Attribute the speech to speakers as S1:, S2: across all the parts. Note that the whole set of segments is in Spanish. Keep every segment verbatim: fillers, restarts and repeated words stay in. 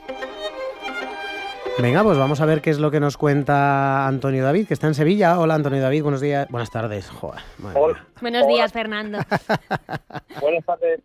S1: Venga, pues vamos a ver qué es lo que nos cuenta Antonio David, que está en Sevilla. Hola, Antonio David, buenos días. Buenas tardes. Joder,
S2: Hola.
S3: Buenos
S2: Hola.
S3: días, Fernando.
S2: Buenas tardes.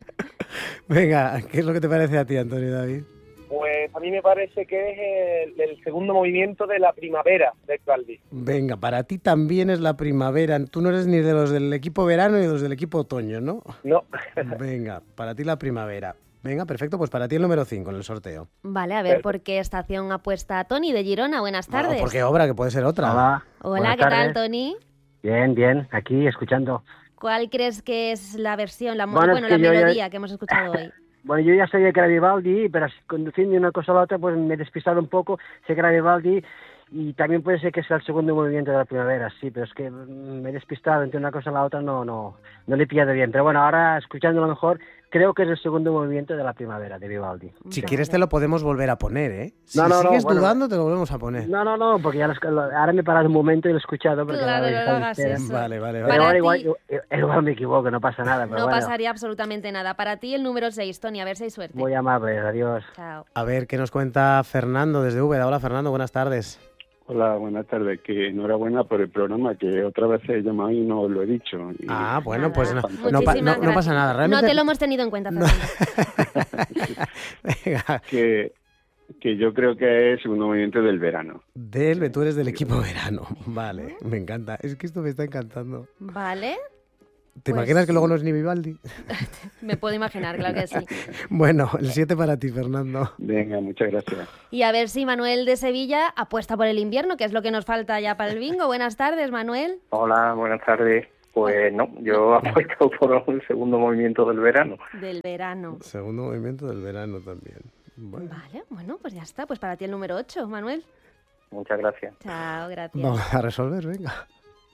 S1: Venga, ¿qué es lo que te parece a ti, Antonio David?
S2: Pues a mí me parece que es el, el segundo movimiento de la primavera de Vivaldi.
S1: Venga, para ti también es la primavera. Tú no eres ni de los del equipo verano ni de los del equipo otoño, ¿no?
S2: No.
S1: Venga, para ti la primavera. Venga, perfecto, pues para ti el número cinco en el sorteo.
S3: Vale, a ver, ¿por qué estación apuesta Tony de Girona? Buenas tardes.
S1: Bueno, porque obra, que puede ser otra.
S4: Hola.
S3: Hola,
S4: Buenas
S3: ¿qué
S4: tardes.
S3: tal, Tony?
S4: Bien, bien, aquí escuchando.
S3: ¿Cuál crees que es la versión, la, mo-
S4: Bueno,
S3: bueno,
S4: es que
S3: la
S4: yo ya-
S3: melodía que hemos escuchado hoy?
S4: Bueno, yo ya sabía que era Vivaldi, pero así, conduciendo de una cosa a la otra, pues me he despistado un poco. Sé que era Vivaldi y también puede ser que sea el segundo movimiento de la primavera, sí, pero es que mm, me he despistado entre una cosa a la otra, no no no le he pillado bien. Pero bueno, ahora escuchándolo mejor, creo que es el segundo movimiento de la primavera de Vivaldi.
S1: Si
S3: Vale.
S1: quieres te lo podemos volver a poner, ¿eh? Si
S4: No, no, no,
S1: sigues
S4: bueno.
S1: dudando te lo volvemos a poner.
S4: No, no, no, porque ya lo, lo- ahora me he parado un momento y lo he escuchado. Porque
S3: Claro,
S4: la
S3: no
S4: verdad
S3: hagas
S4: es que-
S3: eso.
S1: Vale, vale,
S4: Pero
S1: vale.
S3: Para
S4: ahora
S3: ti-
S4: igual, igual, igual me equivoco, no pasa nada. Pero
S3: No
S4: bueno,
S3: pasaría absolutamente nada. Para ti el número seis, Tony, a ver si hay suerte.
S4: muy amable, adiós.
S3: Chao.
S1: A ver, ¿qué nos cuenta Fernando desde Úbeda? Hola, Fernando, buenas tardes.
S5: Hola, buenas tardes. Que enhorabuena por el programa, que otra vez he llamado y no lo he dicho. Y-
S1: Ah, bueno,
S3: Nada.
S1: pues no, no, pa-
S3: Muchísimas
S1: no- no
S3: gracias.
S1: pasa nada.
S3: No
S1: Realmente...
S3: te lo hemos tenido en cuenta,
S1: No.
S3: Fernando.
S1: Venga,
S5: que, que yo creo que es el segundo movimiento del verano.
S1: del, tú eres del equipo verano. Vale, me encanta. Es que esto me está encantando.
S3: Vale,
S1: ¿Te
S3: Pues-
S1: imaginas que luego no es ni Vivaldi?
S3: me puedo imaginar, claro que sí.
S1: Bueno, el siete para ti, Fernando.
S5: Venga, muchas gracias.
S3: Y a ver si Manuel de Sevilla apuesta por el invierno, que es lo que nos falta ya para el bingo. Buenas tardes, Manuel.
S6: Hola, buenas tardes. Pues no, yo apuesto por el segundo movimiento del verano.
S3: Del verano.
S1: Segundo movimiento del verano también. Bueno,
S3: Vale, bueno, pues ya está. Pues para ti el número ocho, Manuel.
S6: Muchas gracias.
S3: Chao, gracias.
S1: vamos a resolver, venga.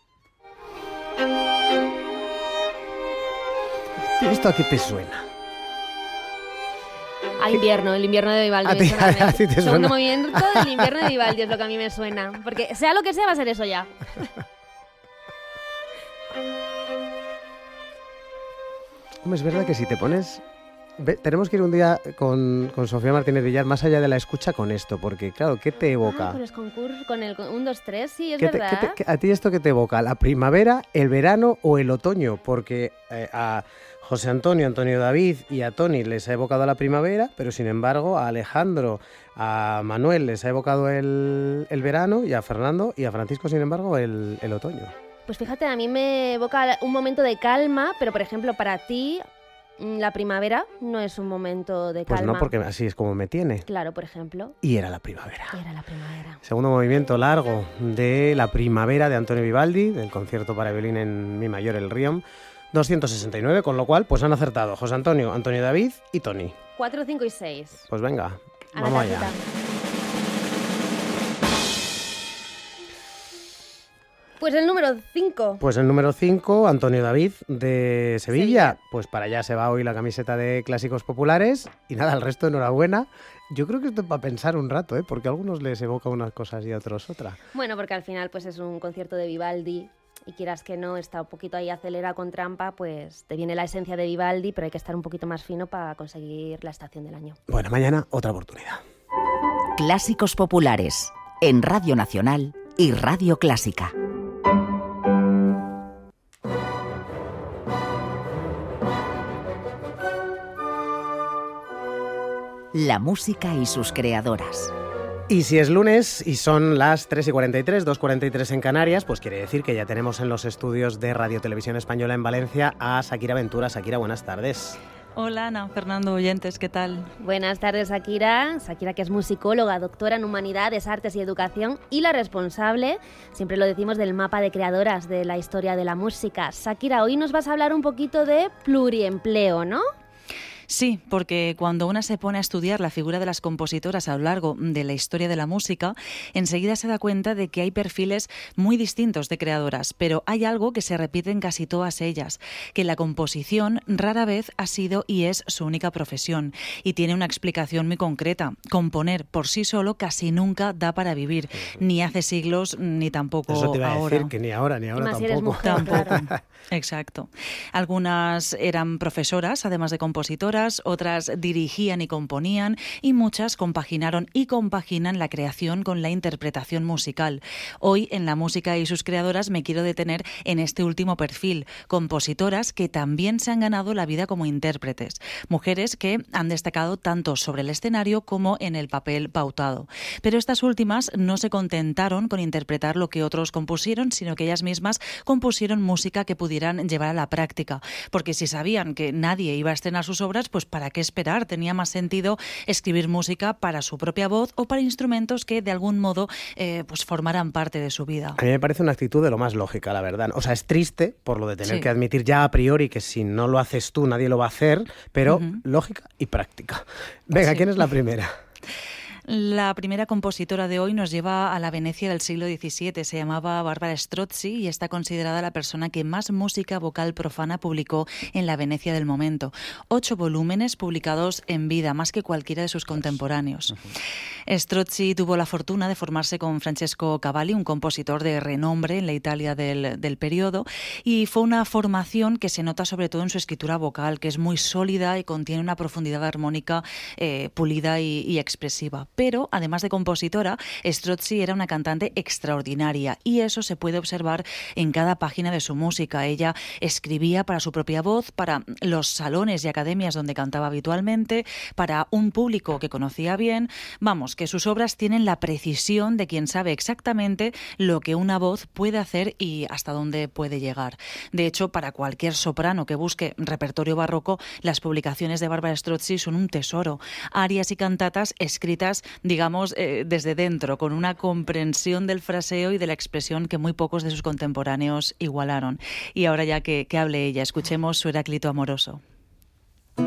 S1: ¿Esto a qué te suena?
S3: A invierno, el invierno de Vivaldi.
S1: A
S3: me
S1: ti-
S3: suena mí.
S1: a ti te
S3: Segundo
S1: suena.
S3: movimiento del invierno de Vivaldi es lo que a mí me suena. Porque sea lo que sea, va a ser eso ya.
S1: Hombre, es verdad que si te pones... Ve, tenemos que ir un día con, con Sofía Martínez Villar más allá de la escucha con esto, porque claro, ¿qué te evoca?
S3: Ah, con los concursos, con el uno, dos, tres, sí, es
S1: ¿Qué te-
S3: verdad.
S1: qué te- qué- ¿A ti esto qué te evoca? ¿La primavera, el verano o el otoño? Porque eh, a José Antonio, Antonio David y a Tony les ha evocado la primavera, pero sin embargo a Alejandro, a Manuel les ha evocado el, el verano y a Fernando y a Francisco, sin embargo, el, el otoño.
S3: Pues fíjate, a mí me evoca un momento de calma, pero por ejemplo, para ti, mm, la primavera no es un momento de
S1: Pues
S3: calma.
S1: no, porque así es como me tiene.
S3: Claro, por ejemplo,
S1: Y era la primavera.
S3: era la primavera.
S1: Segundo movimiento largo de La primavera de Antonio Vivaldi, del concierto para violín en Mi mayor, el Riom, doscientos sesenta y nueve, con lo cual pues han acertado José Antonio, Antonio David y Tony.
S3: cuatro, cinco y seis.
S1: Pues venga,
S3: A la
S1: vamos allá.
S3: casita. Pues el número cinco.
S1: Pues el número cinco, Antonio David de Sevilla.
S3: Sevilla.
S1: Pues para allá se va hoy la camiseta de Clásicos Populares. Y nada, el resto enhorabuena. Yo creo que esto es para pensar un rato, ¿eh? Porque a algunos les evoca unas cosas y a otros otras.
S3: Bueno, porque al final pues es un concierto de Vivaldi y quieras que no, está un poquito ahí acelera con trampa, pues te viene la esencia de Vivaldi, pero hay que estar un poquito más fino para conseguir la estación del año.
S1: Bueno, mañana otra oportunidad.
S7: Clásicos Populares, en Radio Nacional y Radio Clásica. La música y sus creadoras.
S1: Y si es lunes y son las tres y cuarenta y tres, dos y cuarenta y tres en Canarias, pues quiere decir que ya tenemos en los estudios de Radio Televisión Española en Valencia a Shakira Ventura. Shakira, buenas tardes.
S8: Hola Ana, Fernando, oyentes, ¿qué tal?
S3: Buenas tardes, Shakira. Shakira, que es musicóloga, doctora en Humanidades, Artes y Educación y la responsable, siempre lo decimos, del mapa de creadoras de la historia de la música. Shakira, hoy nos vas a hablar un poquito de pluriempleo, ¿no?
S8: Sí, porque cuando una se pone a estudiar la figura de las compositoras a lo largo de la historia de la música, enseguida se da cuenta de que hay perfiles muy distintos de creadoras, pero hay algo que se repite en casi todas ellas, que la composición rara vez ha sido y es su única profesión, y tiene una explicación muy concreta. Componer por sí solo casi nunca da para vivir, ni hace siglos ni tampoco
S1: Eso te iba a
S8: ahora.
S1: decir, que ni ahora ni ahora
S3: Más si
S1: tampoco.
S3: eres mujer, claro.
S8: Exacto. Algunas eran profesoras, además de compositoras, compositoras, otras dirigían y componían y muchas compaginaron y compaginan la creación con la interpretación musical. Hoy en La música y sus creadoras me quiero detener en este último perfil, compositoras que también se han ganado la vida como intérpretes, mujeres que han destacado tanto sobre el escenario como en el papel pautado. Pero estas últimas no se contentaron con interpretar lo que otros compusieron, sino que ellas mismas compusieron música que pudieran llevar a la práctica, porque si sabían que nadie iba a estrenar sus obras, pues ¿para qué esperar? Tenía más sentido escribir música para su propia voz o para instrumentos que de algún modo eh, pues formaran parte de su vida.
S1: A mí me parece una actitud de lo más lógica, la verdad. O sea, es triste por lo de tener
S8: Sí.
S1: que admitir ya a priori que si no lo haces tú nadie lo va a hacer, pero
S8: Ujú.
S1: lógica y práctica. Venga,
S8: Sí.
S1: ¿quién es la primera?
S8: La primera compositora de hoy nos lleva a la Venecia del siglo diecisiete. Se llamaba Barbara Strozzi y está considerada la persona que más música vocal profana publicó en la Venecia del momento. Ocho volúmenes publicados en vida, más que cualquiera de sus contemporáneos. Strozzi tuvo la fortuna de formarse con Francesco Cavalli, un compositor de renombre en la Italia del, del periodo, y fue una formación que se nota sobre todo en su escritura vocal, que es muy sólida y contiene una profundidad armónica eh, pulida y, y expresiva. Pero, además de compositora, Strozzi era una cantante extraordinaria y eso se puede observar en cada página de su música. Ella escribía para su propia voz, para los salones y academias donde cantaba habitualmente, para un público que conocía bien. Vamos, que sus obras tienen la precisión de quien sabe exactamente lo que una voz puede hacer y hasta dónde puede llegar. De hecho, para cualquier soprano que busque repertorio barroco, las publicaciones de Barbara Strozzi son un tesoro. Arias y cantatas escritas, digamos, eh, desde dentro, con una comprensión del fraseo y de la expresión que muy pocos de sus contemporáneos igualaron. Y ahora ya que, que hable ella, escuchemos su Heráclito amoroso.